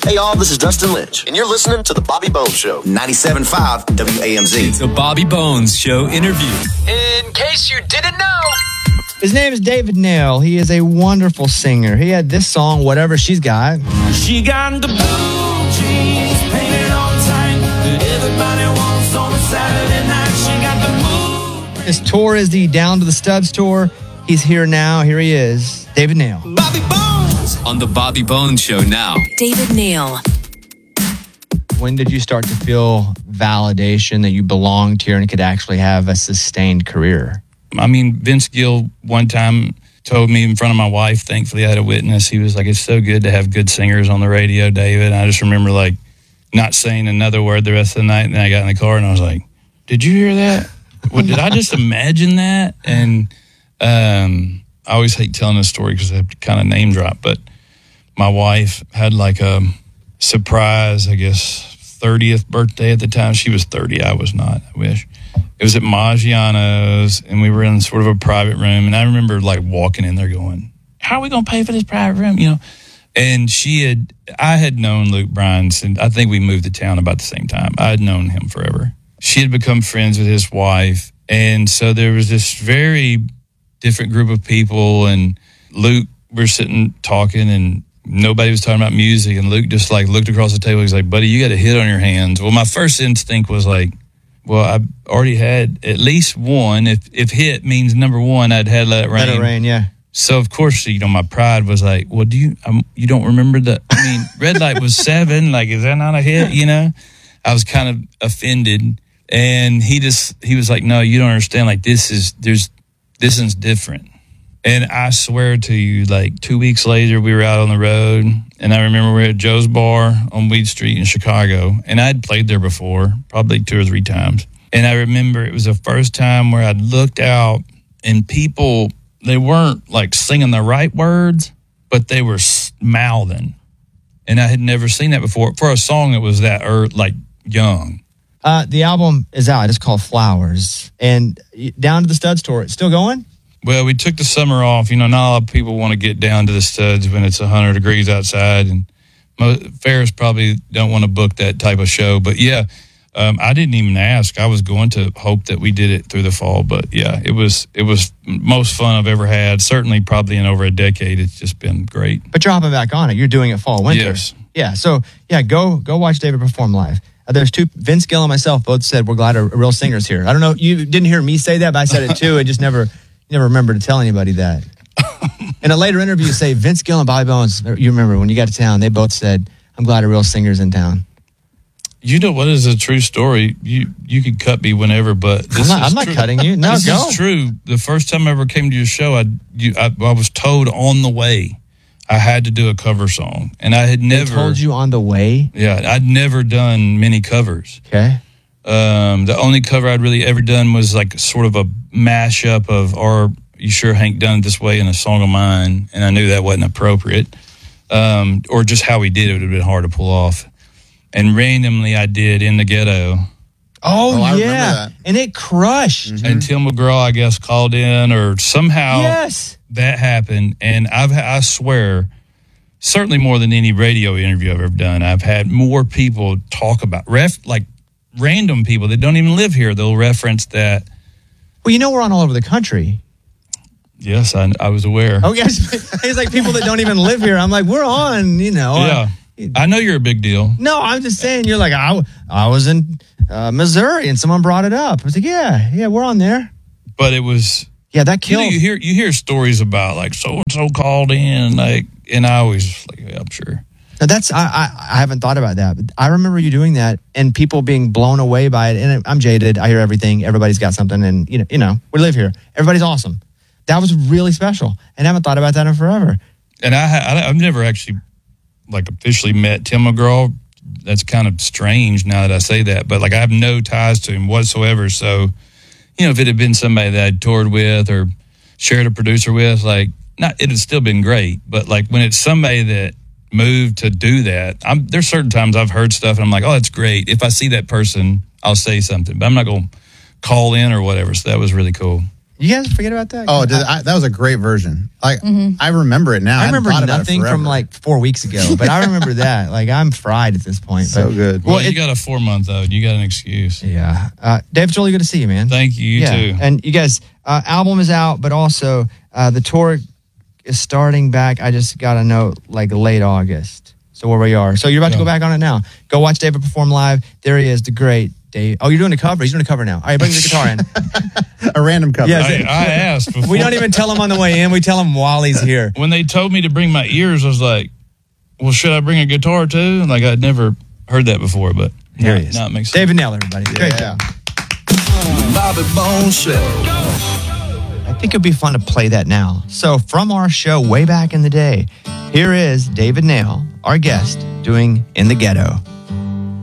Hey y'all, this is Dustin Lynch, and you're listening to The Bobby Bones Show. 97.5 WAMZ. It's the Bobby Bones Show interview. In case you didn't know. His name is David Nail. He is a wonderful singer. He had this song, Whatever She's Got. She got the blue jeans painted on tight that everybody wants on a Saturday night. She got the move. His tour is the Down to the Studs tour. He's here now. Here he is, David Nail. Bobby Bones. On the Bobby Bones Show now. David Nail. When did you start to feel validation that you belonged here and could actually have a sustained career? I mean, Vince Gill one time told me in front of my wife, thankfully I had a witness, he was like, it's so good to have good singers on the radio, David. And I just remember like not saying another word the rest of the night. And then I got in the car and I was like, did you hear that? Well, did I just imagine that? And I always hate telling this story because I have to kind of name drop, but my wife had like a surprise, I guess, 30th birthday at the time. She was 30. I was not, I wish. It was at Maggiano's, and we were in sort of a private room. And I remember like walking in there going, how are we going to pay for this private room? You know? And I had known Luke Bryan, and I think we moved to town about the same time. I had known him forever. She had become friends with his wife. And so there was this very different group of people, and Luke, we're sitting talking, and nobody was talking about music. And Luke just like looked across the table. He's like, buddy, you got a hit on your hands. Well, my first instinct was like, well, I've already had at least one. If hit means number one, I'd had Let It Rain. Let It Rain, yeah. So, of course, you know, my pride was like, well, you don't remember Red Light was 7. Like, is that not a hit, you know? I was kind of offended. And he was like, no, you don't understand. Like, this is different. And I swear to you, like 2 weeks later, we were out on the road, and I remember we were at Joe's Bar on Weed Street in Chicago, and I'd played there before, probably 2 or 3 times. And I remember it was the first time where I looked out, and people, they weren't like singing the right words, but they were mouthing. And I had never seen that before for a song that was that like young. The album is out. It's called Flowers. And Down to the Studs tour, it's still going? Well, we took the summer off. You know, not a lot of people want to get down to the Studs when it's 100 degrees outside. And fairs probably don't want to book that type of show. But, yeah, I didn't even ask. I was going to hope that we did it through the fall. But, yeah, it was most fun I've ever had. Certainly probably in over a decade. It's just been great. But you're hopping back on it. You're doing it fall, winter. Yes. Yeah, so, yeah, go watch David perform live. There's 2, Vince Gill and myself both said we're glad a real singer's here. I don't know, you didn't hear me say that, but I said it too. I just never remember to tell anybody that. In a later interview, you say Vince Gill and Bobby Bones, you remember when you got to town, they both said, I'm glad a real singer's in town. You know what is a true story? You can cut me whenever, but I'm not cutting you. No, this is true. The first time I ever came to your show, I was told on the way I had to do a cover song, and I had never. They told you on the way? Yeah, I'd never done many covers. Okay. The only cover I'd really ever done was like sort of a mashup of "Are You Sure Hank Done It This Way" and a song of mine, and I knew that wasn't appropriate. Or just how we did it would have been hard to pull off. And randomly, I did "In the Ghetto." Oh yeah, I remember that. And it crushed. Mm-hmm. And Tim McGraw, I guess, called in, or somehow that happened. And I swear, certainly more than any radio interview I've ever done, I've had more people talk about like random people that don't even live here. They'll reference that. Well, you know, we're on all over the country. Yes, I was aware. Oh, yes. It's like people that don't even live here. I'm like, we're on, you know. Yeah. I know you're a big deal. No, I'm just saying, you're like, I was in Missouri and someone brought it up. I was like, yeah, we're on there. But it was. Yeah, that killed. You hear stories about like so-and-so called in, like, and I always like, yeah, I'm sure. Now that's, I haven't thought about that, but I remember you doing that and people being blown away by it. And I'm jaded. I hear everything. Everybody's got something. And, you know, we live here. Everybody's awesome. That was really special. And I haven't thought about that in forever. And I've never actually like officially met Tim McGraw. That's kind of strange now that I say that, but like I have no ties to him whatsoever. So, you know, if it had been somebody that I'd toured with or shared a producer with, like, it'd still been great. But like when it's somebody that moved to do that, there's certain times I've heard stuff and I'm like, oh, that's great. If I see that person, I'll say something, but I'm not going to call in or whatever. So that was really cool. You guys forget about that? Oh, that was a great version. Like I remember it now. I remember hadn't thought about it nothing from forever. like 4 weeks ago, but I remember that. Like I'm fried at this point. So but, good. Well, Well, you got a 4-month-old. You got an excuse. Yeah. Dave, it's really good to see you, man. Thank you. You too. And you guys, album is out, but also the tour is starting back. I just got a note like late August. So where we are. So you're about to go back on it now. Go watch David perform live. There he is, the great Dave. Oh, you're doing a cover. He's doing a cover now. All right, bring the guitar in. A random cover. Yeah, I asked before. We don't even tell him on the way in. We tell him while he's here. When they told me to bring my ears, I was like, well, should I bring a guitar too? Like, I'd never heard that before, but Here he is. now it makes sense. David Nail, everybody. Great job. Bobby Bones Show. I think it'd be fun to play that now. So from our show way back in the day, here is David Nail, our guest, doing In the Ghetto.